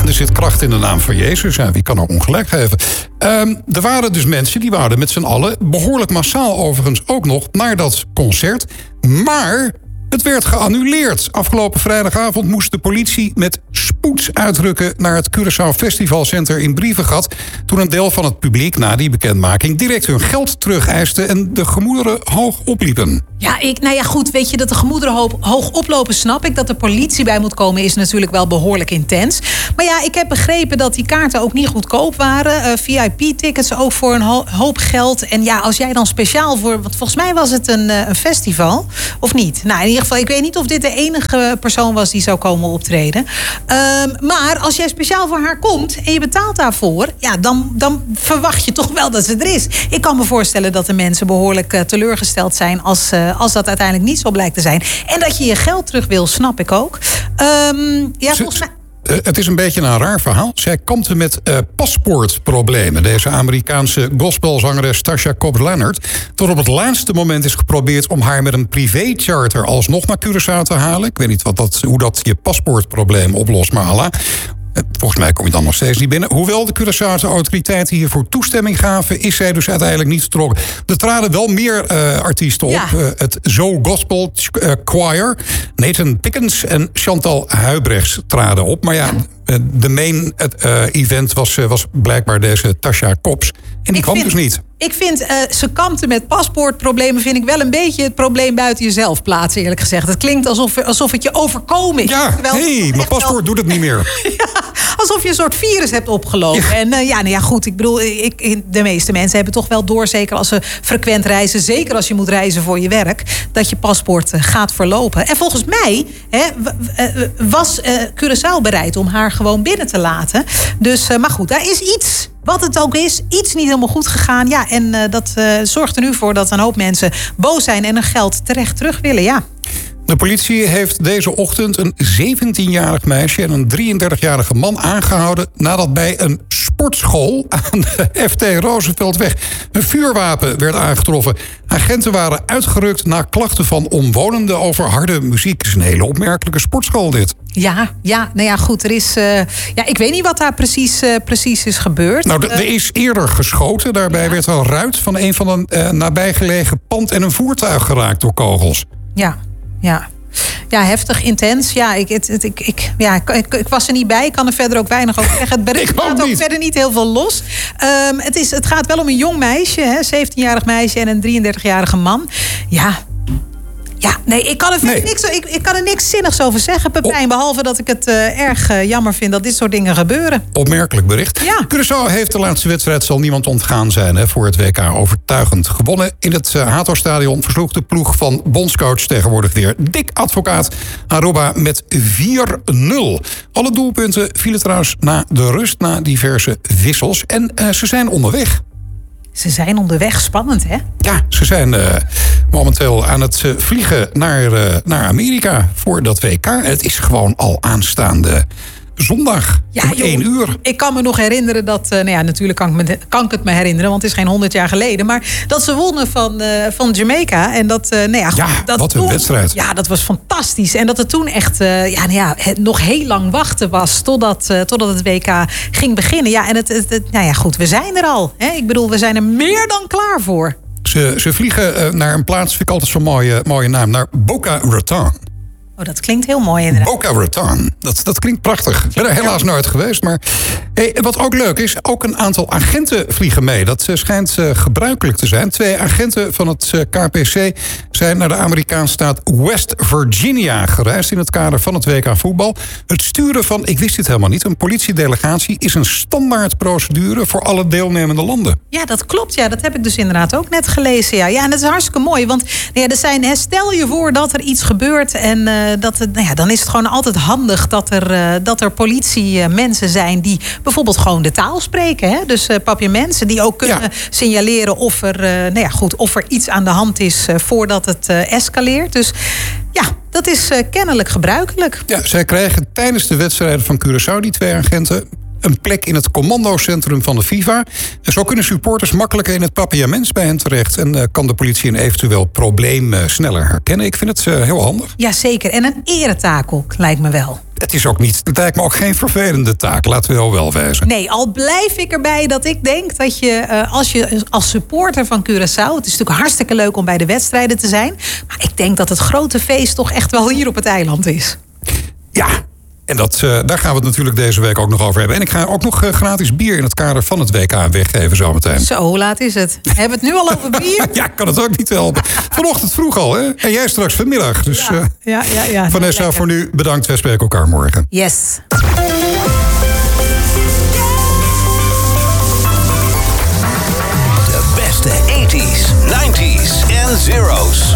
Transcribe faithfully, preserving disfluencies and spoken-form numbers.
er zit kracht in de naam van Jezus. Ja, wie kan er ongelijk geven? Um, er waren dus mensen die waren met z'n allen... behoorlijk massaal overigens ook nog naar dat concert. Maar het werd geannuleerd. Afgelopen vrijdagavond moest de politie met spoed uitrukken... naar het Curaçao Festivalcenter in Brievengat... toen een deel van het publiek na die bekendmaking... direct hun geld terugeiste en de gemoederen hoog opliepen. Ja, ik, nou ja, goed, weet je dat de gemoederen hoog, hoog oplopen, snap ik. Dat er politie bij moet komen is natuurlijk wel behoorlijk intens. Maar ja, ik heb begrepen dat die kaarten ook niet goedkoop waren. Uh, V I P-tickets ook voor een ho- hoop geld. En ja, als jij dan speciaal voor... want volgens mij was het een, uh, een festival, of niet? Nou, in ieder geval, ik weet niet of dit de enige persoon was die zou komen optreden. Um, maar als jij speciaal voor haar komt en je betaalt daarvoor... ja, dan, dan verwacht je toch wel dat ze er is. Ik kan me voorstellen dat de mensen behoorlijk uh, teleurgesteld zijn... als... Uh, als dat uiteindelijk niet zo blijkt te zijn. En dat je je geld terug wil, snap ik ook. Um, ja, volgens mij... Uh, het is een beetje een raar verhaal. Zij kampte met uh, paspoortproblemen. Deze Amerikaanse gospelzangeres Tasha Cobbs Leonard. Tot op het laatste moment is geprobeerd om haar met een privécharter alsnog naar Curaçao te halen. Ik weet niet wat dat, hoe dat je paspoortprobleem oplost, maar Allah. Volgens mij kom je dan nog steeds niet binnen. Hoewel de Curaçaose autoriteiten hiervoor toestemming gaven... is zij dus uiteindelijk niet vertrokken. Er traden wel meer uh, artiesten ja. op. Uh, het Zo Gospel uh, Choir. Nathan Pickens en Chantal Huybrechts traden op. Maar ja, ja. de main uh, event was, uh, was blijkbaar deze Tasha Cobbs. En die ik kwam vind, dus niet. Ik vind, uh, ze kampten met paspoortproblemen... vind ik wel een beetje het probleem buiten jezelf plaatsen, eerlijk gezegd. Het klinkt alsof, alsof het je overkomen is. Ja, hé, hey, mijn paspoort wel... doet het niet meer. Ja, alsof je een soort virus hebt opgelopen. Ja. En uh, ja, nou ja, goed, ik bedoel, ik, de meeste mensen hebben toch wel door... zeker als ze frequent reizen, zeker als je moet reizen voor je werk... dat je paspoort uh, gaat verlopen. En volgens mij hè, was uh, Curaçao bereid om haar gewoon binnen te laten. Dus, uh, maar goed, daar is iets... Wat het ook is, iets niet helemaal goed gegaan. Ja, en uh, dat uh, zorgt er nu voor dat een hoop mensen boos zijn... en hun geld terecht terug willen, ja. De politie heeft deze ochtend een zeventienjarig meisje... en een drieëndertigjarige man aangehouden... nadat bij een sportschool aan de F T Rooseveltweg... een vuurwapen werd aangetroffen. Agenten waren uitgerukt na klachten van omwonenden... over harde muziek. Het is een hele opmerkelijke sportschool dit. Ja, ja, nou ja, goed, er is... Uh, ja, ik weet niet wat daar precies, uh, precies is gebeurd. Nou, er is eerder geschoten. Daarbij ja. werd een ruit van een van de uh, nabijgelegen pand... en een voertuig geraakt door kogels. Ja, ja. Ja, heftig, intens. Ja, ik, het, het, ik, ik, ja ik, ik was er niet bij. Ik kan er verder ook weinig over zeggen. Het bericht gaat ook verder niet heel veel los. Um, het, is, het gaat wel om een jong meisje, hè, zeventienjarig meisje... en een drieëndertigjarige man. Ja... Ja, nee, ik kan er, nee. Niks, ik, ik kan er niks zinnigs over zeggen, Pepijn. Oh. Behalve dat ik het uh, erg uh, jammer vind dat dit soort dingen gebeuren. Opmerkelijk bericht. Ja. Curaçao heeft de laatste wedstrijd, zal niemand ontgaan zijn... Hè, voor het W K overtuigend gewonnen. In het uh, Hato-stadion versloeg de ploeg van bondscoach... tegenwoordig weer Dick Advocaat Aruba met vier nul. Alle doelpunten vielen trouwens na de rust... na diverse wissels. En uh, ze zijn onderweg. Ze zijn onderweg, spannend, hè? Ja, ze zijn uh, momenteel aan het uh, vliegen naar, uh, naar Amerika voor dat W K. Het is gewoon al aanstaande zondag ja, om één uur. Ik kan me nog herinneren dat... Uh, nou ja, natuurlijk kan ik, me, kan ik het me herinneren... want het is geen honderd jaar geleden... maar dat ze wonnen van, uh, van Jamaica. En dat, uh, nou ja, ja dat wat een toen, wedstrijd. Ja, dat was fantastisch. En dat het toen echt uh, ja, nou ja, het nog heel lang wachten was... totdat, uh, totdat het W K ging beginnen. Ja, en het, het, het, nou ja, goed, we zijn er al. Hè? Ik bedoel, we zijn er meer dan klaar voor. Ze, ze vliegen uh, naar een plaats, vind ik altijd zo'n mooie, mooie naam... naar Boca Raton. Oh, dat klinkt heel mooi inderdaad. Boca Raton. Dat, dat klinkt prachtig. Ik ben er helaas nooit geweest. Maar hey, wat ook leuk is, ook een aantal agenten vliegen mee. Dat uh, schijnt uh, gebruikelijk te zijn. Twee agenten van het uh, K P C zijn naar de Amerikaanse staat West Virginia gereisd... in het kader van het W K voetbal. Het sturen van, ik wist dit helemaal niet... een politiedelegatie is een standaardprocedure... voor alle deelnemende landen. Ja, dat klopt. Ja, dat heb ik dus inderdaad ook net gelezen. Ja, ja en dat is hartstikke mooi. Want ja, er zijn, stel je voor dat er iets gebeurt... en uh, dat het, nou ja, dan is het gewoon altijd handig dat er, uh, dat er politiemensen zijn... die bijvoorbeeld gewoon de taal spreken. Hè? Dus uh, papiamenten die ook kunnen ja. signaleren of er, uh, nou ja, goed, of er iets aan de hand is... Uh, voordat het uh, escaleert. Dus ja, dat is uh, kennelijk gebruikelijk. Ja, zij krijgen tijdens de wedstrijden van Curaçao, die twee agenten... een plek in het commandocentrum van de FIFA. En zo kunnen supporters makkelijker in het papiament bij hen terecht... en uh, kan de politie een eventueel probleem uh, sneller herkennen. Ik vind het uh, heel handig. Jazeker, en een eretaak ook, lijkt me wel. het is ook niet, het lijkt me ook geen vervelende taak, laten we wel wel wijzen. Nee, al blijf ik erbij dat ik denk dat je, uh, als je als supporter van Curaçao, het is natuurlijk hartstikke leuk om bij de wedstrijden te zijn, maar ik denk dat het grote feest toch echt wel hier op het eiland is. Ja. En dat, uh, daar gaan we het natuurlijk deze week ook nog over hebben. En ik ga ook nog uh, gratis bier in het kader van het W K weggeven zometeen. Zo, hoe laat is het? Hebben we het nu al over bier? Ja, kan het ook niet helpen. Vanochtend vroeg al, hè? En jij straks vanmiddag. Dus, uh, ja, ja, ja, ja. Vanessa, nee, voor nu bedankt. We spreken elkaar morgen. Yes. De beste tachtiger, negentiger en zero's.